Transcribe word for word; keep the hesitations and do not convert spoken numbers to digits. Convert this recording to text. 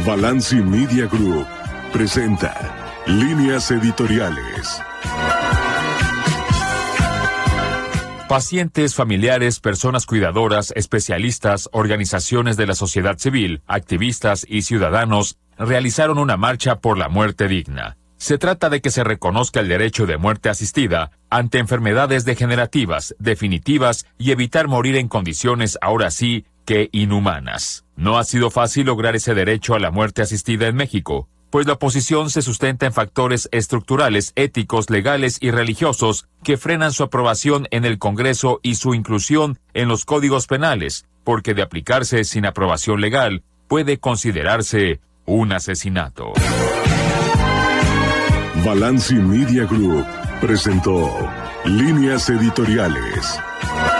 Balanci Media Group presenta Líneas Editoriales. Pacientes, familiares, personas cuidadoras, especialistas, organizaciones de la sociedad civil, activistas y ciudadanos realizaron una marcha por la muerte digna. Se trata de que se reconozca el derecho de muerte asistida ante enfermedades degenerativas, definitivas y evitar morir en condiciones ahora sí que inhumanas. No ha sido fácil lograr ese derecho a la muerte asistida en México, pues la oposición se sustenta en factores estructurales, éticos, legales y religiosos que frenan su aprobación en el Congreso y su inclusión en los códigos penales, porque de aplicarse sin aprobación legal puede considerarse un asesinato. Balanci Media Group presentó Líneas Editoriales.